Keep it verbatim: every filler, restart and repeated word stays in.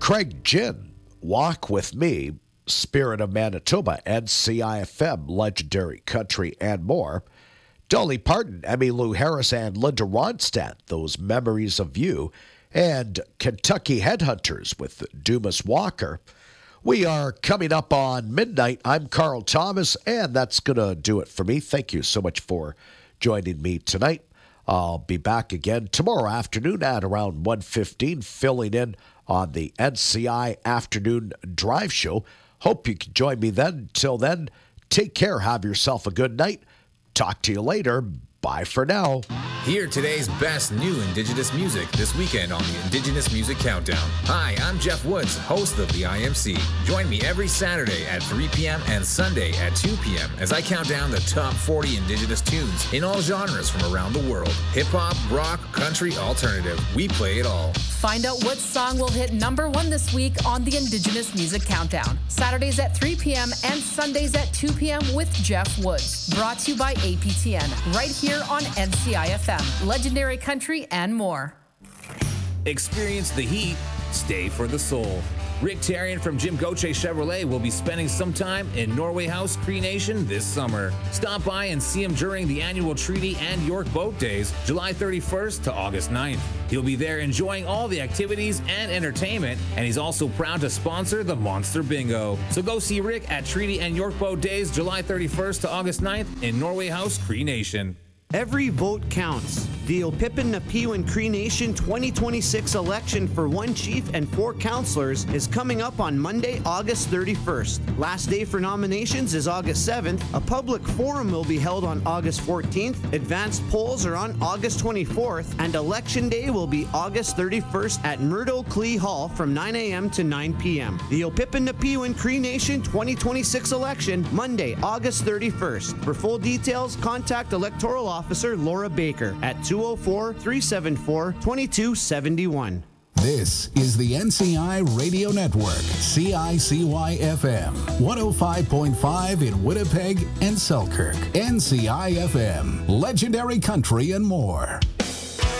Craig Ginn, Walk With Me, Spirit of Manitoba, N C I F M, Legendary Country, and more. Dolly Parton, Emmylou Harris, and Linda Ronstadt, Those Memories of You, and Kentucky Headhunters with Dumas Walker. We are coming up on midnight. I'm Carl Thomas, and that's going to do it for me. Thank you so much for joining me tonight. I'll be back again tomorrow afternoon at around one fifteen, filling in on the N C I Afternoon Drive Show. Hope you can join me then. Till then, take care. Have yourself a good night. Talk to you later. Bye for now. Hear today's best new Indigenous music this weekend on the Indigenous Music Countdown. Hi, I'm Jeff Woods, host of the I M C. Join me every Saturday at three p.m. and Sunday at two p.m. as I count down the top forty Indigenous tunes in all genres from around the world. Hip-hop, rock, country, alternative. We play it all. Find out what song will hit number one this week on the Indigenous Music Countdown. Saturdays at three p.m. and Sundays at two p.m. with Jeff Woods. Brought to you by A P T N, right here on N C I F M, Legendary Country, and more. Experience the heat. Stay for the soul. Rick Tarian from Jim Goche Chevrolet will be spending some time in Norway House, Cree Nation this summer. Stop by and see him during the annual Treaty and York Boat Days, July thirty-first to August ninth. He'll be there enjoying all the activities and entertainment, and he's also proud to sponsor the Monster Bingo. So go see Rick at Treaty and York Boat Days, July thirty-first to August ninth in Norway House, Cree Nation. Every vote counts. The Opipin Napiwin Cree Nation twenty twenty-six election for one chief and four councillors is coming up on Monday, August thirty-first. Last day for nominations is August seventh. A public forum will be held on August fourteenth. Advanced polls are on August twenty-fourth. And election day will be August thirty-first at Murdo Clee Hall from nine a.m. to nine p.m. The Opipin Napiwin Cree Nation twenty twenty-six election, Monday, August thirty-first. For full details, contact Electoral Officer Laura Baker at two oh four, three seven four, two two seven one. This is the N C I Radio Network, C I C Y F M, one oh five point five in Winnipeg and Selkirk. N C I F M, Legendary Country and more.